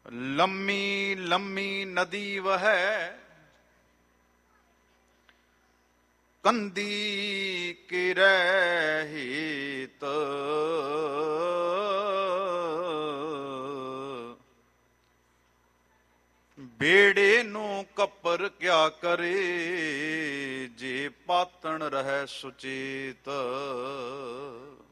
ਲੰਮੀ ਲੰਮੀ ਨਦੀ ਵਹੈ, ਕੰਦੀ ਕਿਰੈ ਹੀਤ। ਬੇੜੇ ਨੂੰ ਕੱਪਰ ਕਿਆ ਕਰੇ, ਜੇ ਪਾਤਣ ਰਹਿ ਸੁਚੇਤ।